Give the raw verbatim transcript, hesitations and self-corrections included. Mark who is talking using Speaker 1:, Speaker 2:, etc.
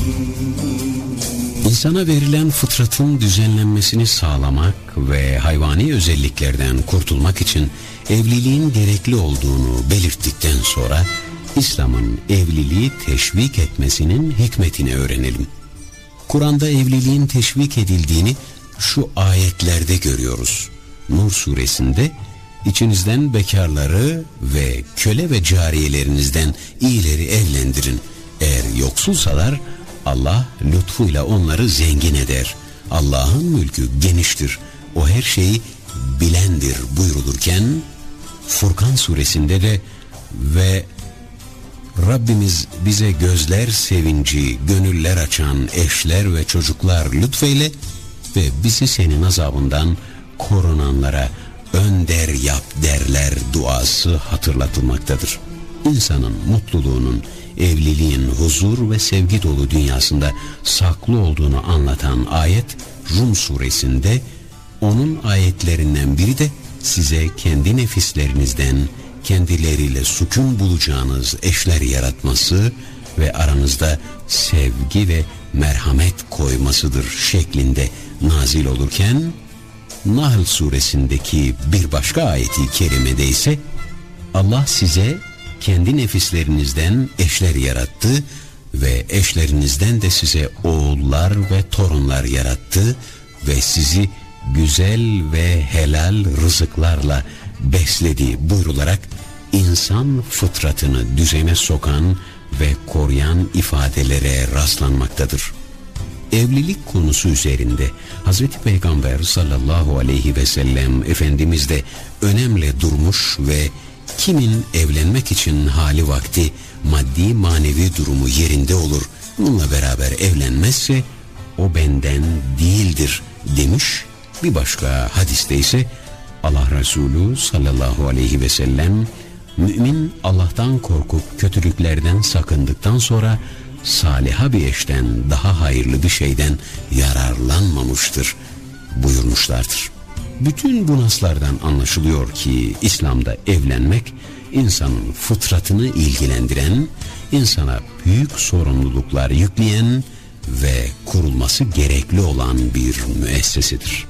Speaker 1: İnsana verilen fıtratın düzenlenmesini sağlamak ve hayvani özelliklerden kurtulmak için evliliğin gerekli olduğunu belirttikten sonra İslam'ın evliliği teşvik etmesinin hikmetini öğrenelim. Kur'an'da evliliğin teşvik edildiğini şu ayetlerde görüyoruz. Nur suresinde içinizden bekarları ve köle ve cariyelerinizden iyileri evlendirin. Eğer yoksulsalar Allah lütfuyla onları zengin eder. Allah'ın mülkü geniştir. O her şeyi bilendir buyurulurken Furkan suresinde de ve Rabbimiz bize gözler sevinci, gönüller açan eşler ve çocuklar lütfeyle ve bizi senin azabından korunanlara önder yap derler duası hatırlatılmaktadır. İnsanın mutluluğunun, evliliğin huzur ve sevgi dolu dünyasında saklı olduğunu anlatan ayet Rum suresinde, onun ayetlerinden biri de size kendi nefislerinizden kendileriyle sükun bulacağınız eşler yaratması ve aranızda sevgi ve merhamet koymasıdır şeklinde nazil olurken, Nahl suresindeki bir başka ayeti kerimede ise Allah size kendi nefislerinizden eşler yarattı ve eşlerinizden de size oğullar ve torunlar yarattı ve sizi güzel ve helal rızıklarla besledi buyrularak insan fıtratını düzene sokan ve koruyan ifadelere rastlanmaktadır. Evlilik konusu üzerinde Hazreti Peygamber sallallahu aleyhi ve sellem Efendimiz de önemli durmuş ve kimin evlenmek için hali vakti, maddi manevi durumu yerinde olur, bununla beraber evlenmezse o benden değildir demiş. Bir başka hadiste ise Allah Resulü sallallahu aleyhi ve sellem, mümin Allah'tan korkup kötülüklerden sakındıktan sonra saliha bir eşten daha hayırlı bir şeyden yararlanmamıştır buyurmuşlardır. Bütün bu naslardan anlaşılıyor ki İslam'da evlenmek insanın fıtratını ilgilendiren, insana büyük sorumluluklar yükleyen ve kurulması gerekli olan bir müessesedir.